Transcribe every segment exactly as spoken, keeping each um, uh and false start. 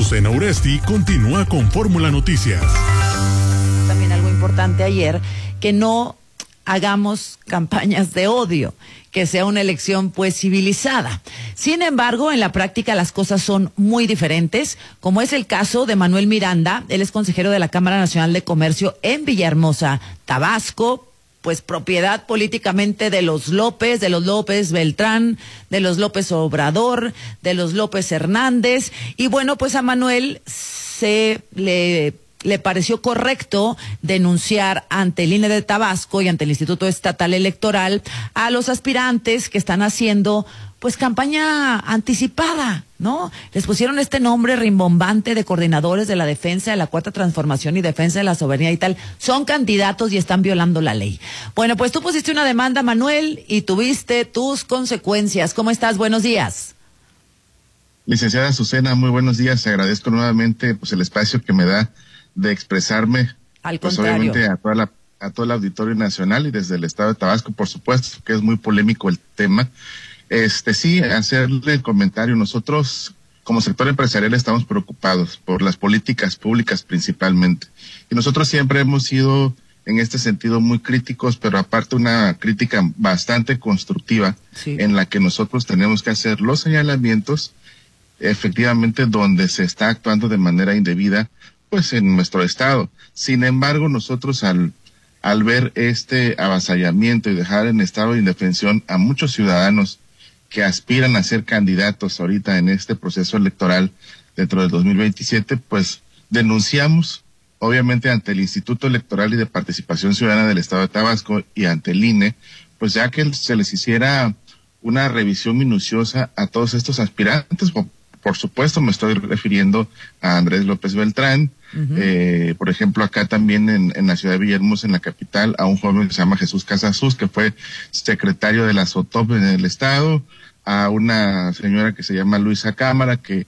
Azucena Uresti continúa con Fórmula Noticias. También algo importante ayer, que no hagamos campañas de odio, que sea una elección pues civilizada. Sin embargo, en la práctica las cosas son muy diferentes, como es el caso de Manuel Miranda. Él es consejero de la Cámara Nacional de Comercio en Villahermosa, Tabasco, pues propiedad políticamente de los López, de los López Beltrán, de los López Obrador, de los López Hernández. Y bueno, pues a Manuel se le... le pareció correcto denunciar ante el I N E de Tabasco y ante el Instituto Estatal Electoral a los aspirantes que están haciendo pues campaña anticipada, ¿no? Les pusieron este nombre rimbombante de coordinadores de la defensa de la Cuarta Transformación y defensa de la soberanía y tal. Son candidatos y están violando la ley. Bueno, pues tú pusiste una demanda, Manuel, y tuviste tus consecuencias. ¿Cómo estás? Buenos días. Licenciada Azucena, muy buenos días. Te agradezco nuevamente pues el espacio que me da de expresarme, Al pues contrario. obviamente a toda la, a todo el auditorio nacional y desde el estado de Tabasco, por supuesto, que es muy polémico el tema. Este sí, hacerle el comentario. Nosotros, como sector empresarial, estamos preocupados por las políticas públicas principalmente. Y nosotros siempre hemos sido, en este sentido, muy críticos, pero aparte una crítica bastante constructiva, Sí. en la que nosotros tenemos que hacer los señalamientos, efectivamente, donde se está actuando de manera indebida, pues en nuestro estado. Sin embargo, nosotros al, al ver este avasallamiento y dejar en estado de indefensión a muchos ciudadanos que aspiran a ser candidatos ahorita en este proceso electoral dentro del dos mil veintisiete, pues denunciamos, obviamente ante el Instituto Electoral y de Participación Ciudadana del Estado de Tabasco y ante el I N E, pues ya que se les hiciera una revisión minuciosa a todos estos aspirantes. Por, por supuesto, me estoy refiriendo a Andrés López Beltrán, uh-huh. eh, por ejemplo, acá también en, en la ciudad de Villahermosa, en la capital, a un joven que se llama Jesús Casasus, que fue secretario de la SOTOP en el estado, a una señora que se llama Luisa Cámara, que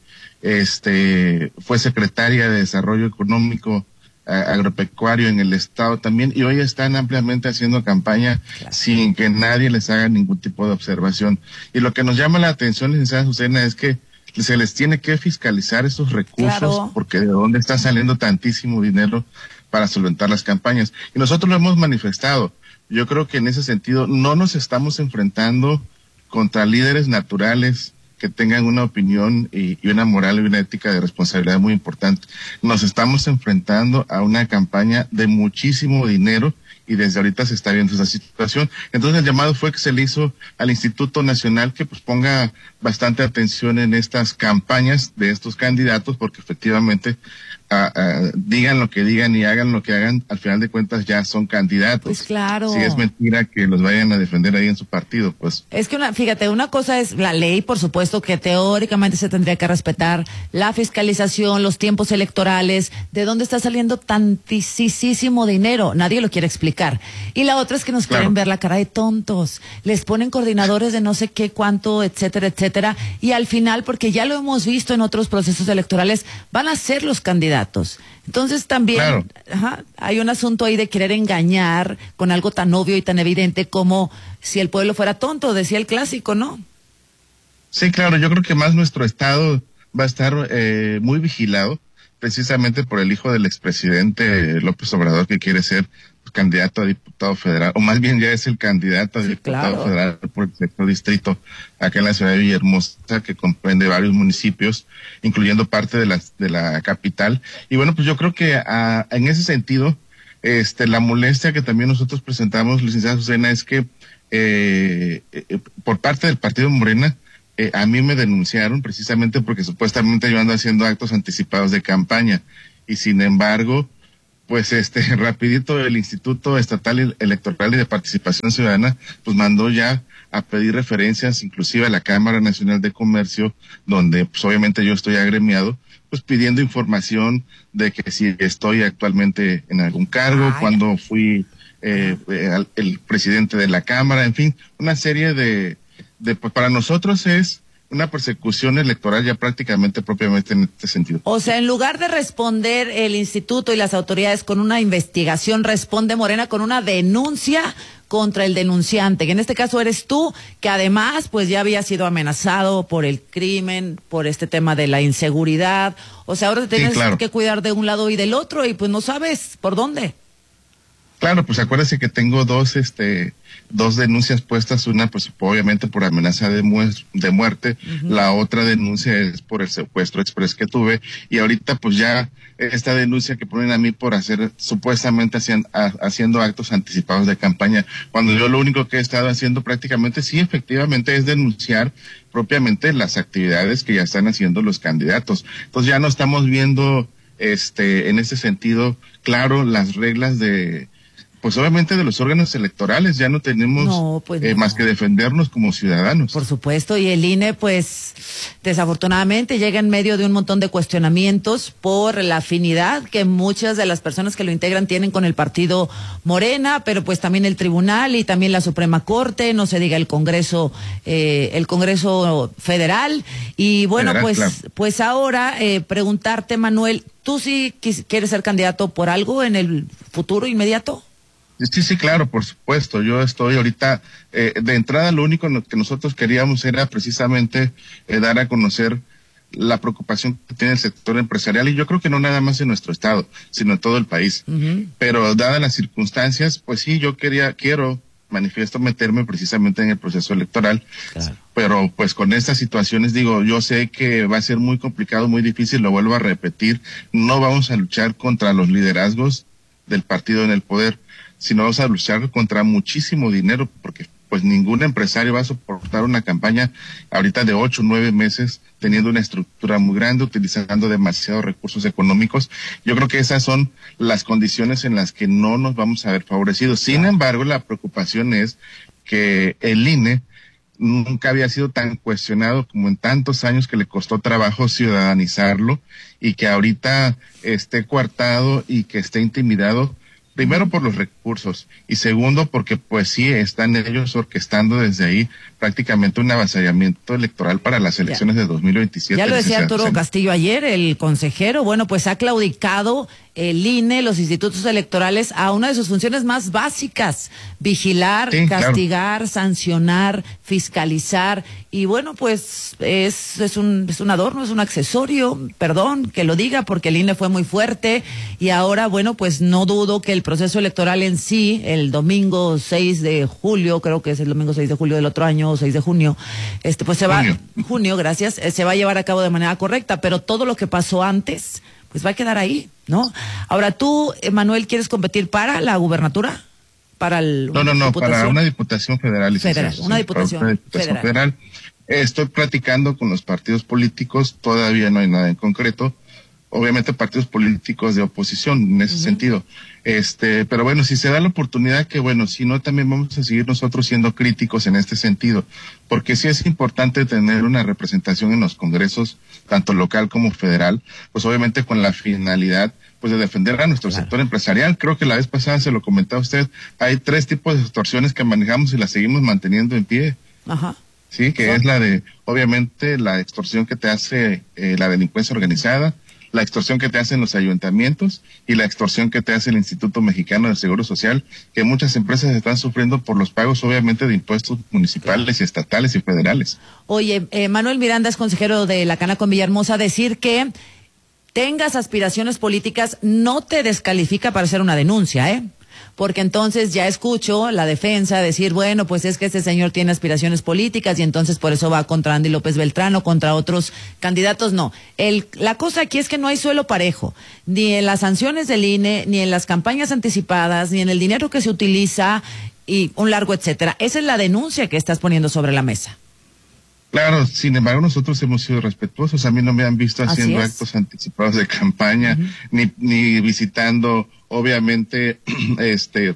este fue secretaria de Desarrollo Económico Agropecuario en el estado también, y hoy están ampliamente haciendo campaña claro. sin que nadie les haga ningún tipo de observación. Y lo que nos llama la atención, licenciada Azucena, es que se les tiene que fiscalizar esos recursos, claro. porque de dónde está saliendo tantísimo dinero para solventar las campañas. Y nosotros lo hemos manifestado. Yo creo que en ese sentido no nos estamos enfrentando contra líderes naturales que tengan una opinión y, y una moral y una ética de responsabilidad muy importante. Nos estamos enfrentando a una campaña de muchísimo dinero y desde ahorita se está viendo esa situación. Entonces el llamado fue que se le hizo al Instituto Nacional que pues ponga bastante atención en estas campañas de estos candidatos, porque efectivamente a, a, digan lo que digan y hagan lo que hagan, al final de cuentas ya son candidatos. Pues claro. Si es mentira que los vayan a defender ahí en su partido, pues. Es que una, fíjate, una cosa es la ley, por supuesto que teóricamente se tendría que respetar, la fiscalización, los tiempos electorales, de dónde está saliendo tantísimo dinero, nadie lo quiere explicar. Y la otra es que nos claro. quieren ver la cara de tontos, les ponen coordinadores de no sé qué cuánto, etcétera, etcétera, y al final, porque ya lo hemos visto en otros procesos electorales, van a ser los candidatos. Entonces también claro. ajá, hay un asunto ahí de querer engañar con algo tan obvio y tan evidente como si el pueblo fuera tonto, decía el clásico, ¿no? Sí, claro, yo creo que más nuestro estado va a estar eh, muy vigilado, precisamente por el hijo del expresidente López Obrador, que quiere ser candidato a diputado federal, o más bien ya es el candidato a sí, diputado claro. federal por el sexto distrito acá en la ciudad de Villahermosa, que comprende varios municipios, incluyendo parte de la, de la capital. Y bueno, pues yo creo que a, en ese sentido, este, la molestia que también nosotros presentamos, licenciada Azucena, es que eh, eh, por parte del partido Morena, eh, a mí me denunciaron precisamente porque supuestamente yo ando haciendo actos anticipados de campaña, y sin embargo, pues este rapidito el Instituto Estatal Electoral y de Participación Ciudadana pues mandó ya a pedir referencias inclusive a la Cámara Nacional de Comercio, donde pues obviamente yo estoy agremiado, pues pidiendo información de que si estoy actualmente en algún cargo, Ay. cuando fui eh, el, el presidente de la Cámara, en fin, una serie de, de pues para nosotros es una persecución electoral ya prácticamente propiamente en este sentido. O sea, en lugar de responder el instituto y las autoridades con una investigación, responde Morena con una denuncia contra el denunciante, que en este caso eres tú, que además pues ya había sido amenazado por el crimen, por este tema de la inseguridad. O sea, ahora te tienes sí, claro. que cuidar de un lado y del otro y pues no sabes por dónde. Claro, pues acuérdese que tengo dos, este, dos denuncias puestas, una pues obviamente por amenaza de, mu de muerte, uh-huh. La otra denuncia es por el secuestro express que tuve, y ahorita pues ya esta denuncia que ponen a mí por hacer, supuestamente haciendo, haciendo actos anticipados de campaña, cuando yo lo único que he estado haciendo prácticamente, sí, efectivamente, es denunciar propiamente las actividades que ya están haciendo los candidatos. Entonces ya no estamos viendo, este, en ese sentido, claro, las reglas de, pues obviamente de los órganos electorales, ya no tenemos no, pues eh, no. más que defendernos como ciudadanos. Por supuesto, y el I N E pues desafortunadamente llega en medio de un montón de cuestionamientos por la afinidad que muchas de las personas que lo integran tienen con el partido Morena, pero pues también el Tribunal y también la Suprema Corte, no se diga el Congreso, eh, el Congreso Federal, y bueno, Federal, pues, claro. pues ahora eh, preguntarte, Manuel, ¿tú sí quieres ser candidato por algo en el futuro inmediato? Sí, sí, claro, por supuesto. Yo estoy ahorita, eh, de entrada lo único que nosotros queríamos era precisamente eh, dar a conocer la preocupación que tiene el sector empresarial, y yo creo que no nada más en nuestro estado, sino en todo el país. Uh-huh. Pero dadas las circunstancias, pues sí, yo quería, quiero, manifiesto meterme precisamente en el proceso electoral. Claro. Pero pues con estas situaciones, digo, yo sé que va a ser muy complicado, muy difícil, lo vuelvo a repetir, no vamos a luchar contra los liderazgos del partido en el poder, sino vamos a luchar contra muchísimo dinero, porque pues ningún empresario va a soportar una campaña ahorita de ocho, nueve meses, teniendo una estructura muy grande, utilizando demasiados recursos económicos. Yo creo que esas son las condiciones en las que no nos vamos a ver favorecidos. Sin embargo, la preocupación es que el I N E nunca había sido tan cuestionado como en tantos años, que le costó trabajo ciudadanizarlo, y que ahorita esté coartado y que esté intimidado. Primero por los recursos, y segundo porque pues sí están ellos orquestando desde ahí prácticamente un avasallamiento electoral para las elecciones ya. de dos mil veintisiete. Ya lo decía Arturo Castillo ayer, el consejero, bueno, pues ha claudicado el I N E, los institutos electorales, a una de sus funciones más básicas: vigilar, sí, castigar, claro. sancionar, fiscalizar, y bueno, pues es, es un, es un adorno, es un accesorio, perdón que lo diga, porque el I N E fue muy fuerte, y ahora, bueno, pues no dudo que el proceso electoral en sí, el domingo seis de julio, creo que es el domingo seis de julio del otro año, o seis de junio, este pues se va, junio, junio gracias, eh, se va a llevar a cabo de manera correcta, pero todo lo que pasó antes, pues va a quedar ahí, ¿no? Ahora tú, Manuel, ¿quieres competir para la gubernatura? Para el, no, no, no, para una diputación federal. Federal, una diputación, una diputación federal. federal. Estoy platicando con los partidos políticos, todavía no hay nada en concreto. Obviamente partidos políticos de oposición en ese uh-huh. sentido. Este, pero bueno, si se da la oportunidad, que bueno, si no, también vamos a seguir nosotros siendo críticos en este sentido, porque sí es importante tener una representación en los congresos, tanto local como federal, pues obviamente con la finalidad pues de defender a nuestro claro. sector empresarial. Creo que la vez pasada se lo comentaba a usted, hay tres tipos de extorsiones que manejamos y las seguimos manteniendo en pie. Ajá. Sí, que sí. es la de, obviamente, la extorsión que te hace eh, la delincuencia organizada, la extorsión que te hacen los ayuntamientos y la extorsión que te hace el Instituto Mexicano de Seguro Social, que muchas empresas están sufriendo por los pagos, obviamente, de impuestos municipales y estatales y federales. Oye, eh, Manuel Miranda es consejero de la Canaco en Villahermosa. Decir que tengas aspiraciones políticas no te descalifica para hacer una denuncia, ¿eh? Porque entonces ya escucho la defensa decir, bueno, pues es que este señor tiene aspiraciones políticas y entonces por eso va contra Andy López Beltrán o contra otros candidatos. No, el, la cosa aquí es que no hay suelo parejo, ni en las sanciones del I N E, ni en las campañas anticipadas, ni en el dinero que se utiliza y un largo etcétera. Esa es la denuncia que estás poniendo sobre la mesa. Claro, sin embargo, nosotros hemos sido respetuosos. A mí no me han visto haciendo actos anticipados de campaña, uh-huh. ni, ni visitando, obviamente, este,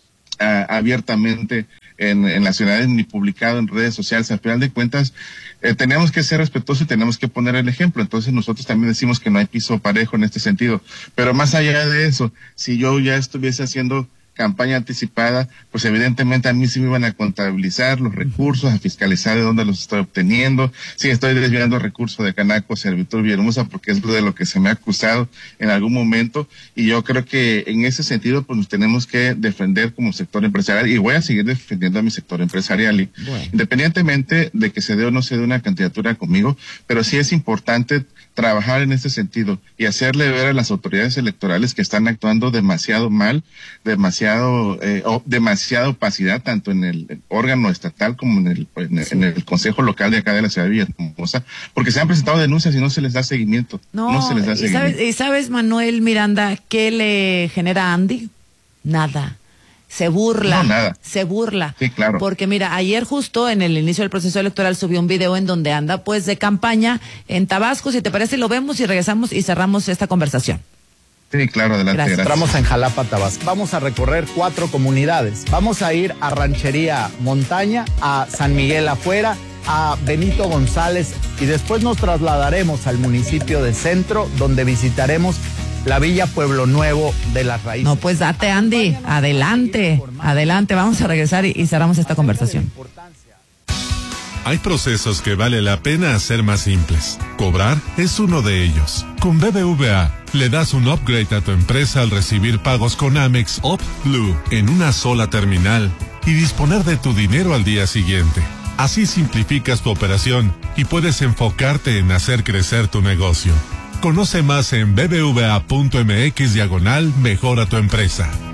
a, abiertamente en, en las ciudades, ni publicado en redes sociales. Al final de cuentas, eh, tenemos que ser respetuosos y tenemos que poner el ejemplo. Entonces nosotros también decimos que no hay piso parejo en este sentido. Pero más allá de eso, si yo ya estuviese haciendo campaña anticipada, pues evidentemente a mí sí me iban a contabilizar los recursos, a fiscalizar de dónde los estoy obteniendo, si estoy desviando recursos de Canaco, Servitur, Villahermosa, porque es de lo que se me ha acusado en algún momento, y yo creo que en ese sentido pues nos tenemos que defender como sector empresarial, y voy a seguir defendiendo a mi sector empresarial, y bueno, independientemente de que se dé o no se dé una candidatura conmigo, pero sí es importante trabajar en este sentido y hacerle ver a las autoridades electorales que están actuando demasiado mal, demasiado eh, o, demasiada opacidad tanto en el órgano estatal como en el, en el, sí. en el consejo local de acá de la ciudad de Villahermosa, porque se han presentado denuncias y no se les da seguimiento. No, no se les da y seguimiento. Sabes, y sabes, Manuel Miranda, ¿qué le genera a Andy? Nada. Se burla, no, nada. se burla. Sí, claro. Porque mira, ayer justo en el inicio del proceso electoral subió un video en donde anda pues de campaña en Tabasco. Si te parece, lo vemos y regresamos y cerramos esta conversación. Sí, claro, adelante. Gracias. Gracias. Entramos en Jalapa, Tabasco. Vamos a recorrer cuatro comunidades. Vamos a ir a Ranchería Montaña, a San Miguel Afuera, a Benito González y después nos trasladaremos al municipio de Centro, donde visitaremos la Villa Pueblo Nuevo de las Raíces. No, pues date, Andy, adelante, adelante, vamos a regresar y, y cerramos esta conversación. Hay procesos que vale la pena hacer más simples. Cobrar es uno de ellos. Con B B V A, le das un upgrade a tu empresa al recibir pagos con Amex Up Blue en una sola terminal y disponer de tu dinero al día siguiente. Así simplificas tu operación y puedes enfocarte en hacer crecer tu negocio. Conoce más en bbva.mx diagonal mejora tu empresa.